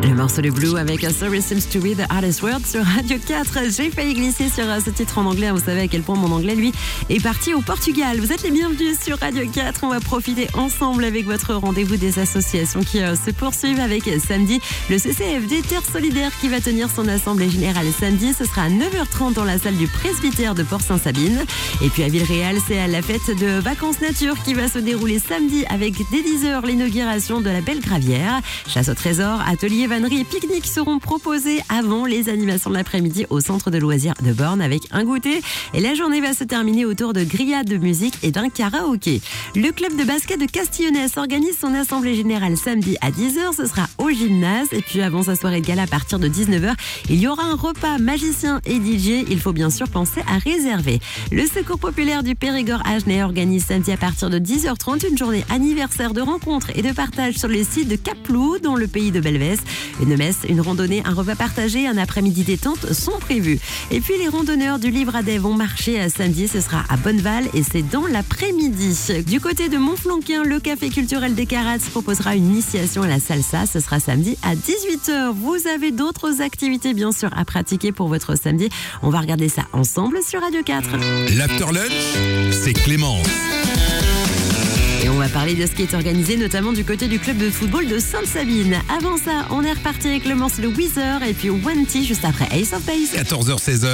Le morceau de Blue avec A Story Seems to Be the Hardest Word sur Radio 4. J'ai failli glisser sur ce titre en anglais. Vous savez à quel point mon anglais, lui, est parti au Portugal. Vous êtes les bienvenus sur Radio 4. On va profiter ensemble avec votre rendez-vous des associations qui se poursuivent avec samedi le CCFD Terre Solidaire qui va tenir son assemblée générale samedi. Ce sera à 9h30 dans la salle du presbytère de Port-Saint-Sabine. Et puis à Villeréal, c'est à la fête de vacances nature qui va se dérouler samedi avec dès 10h l'inauguration de la Belle Gravière. Chasse au trésor, atelier, vannerie et pique-nique seront proposés avant les animations de l'après-midi au centre de loisirs de Borne avec un goûter. Et la journée va se terminer autour de grillades de musique et d'un karaoké. Le club de basket de Castillonnès organise son assemblée générale samedi à 10h. Ce sera au gymnase. Et puis avant sa soirée de gala à partir de 19h, il y aura un repas magicien et DJ. Il faut bien sûr penser à réserver. Le Secours populaire du Périgord-Agenais organise samedi à partir de 10h30 une journée anniversaire de rencontres et de partage sur le site de Caplou dans le pays de Belvès. Une messe, une randonnée, un repas partagé, un après-midi détente sont prévus. Et puis les randonneurs du Livradet vont marcher à samedi, ce sera à Bonneval et c'est dans l'après-midi. Du côté de Montflanquin, le café culturel des Carats proposera une initiation à la salsa, ce sera samedi à 18h. Vous avez d'autres activités bien sûr à pratiquer pour votre samedi. On va regarder ça ensemble sur Radio 4. L'After Lunch, c'est Clémence. Et on va parler de ce qui est organisé notamment du côté du club de football de Sainte-Sabine. Avant ça, on est reparti avec le morceau de Weezer et puis One T juste après Ace of Base. 14h-16h.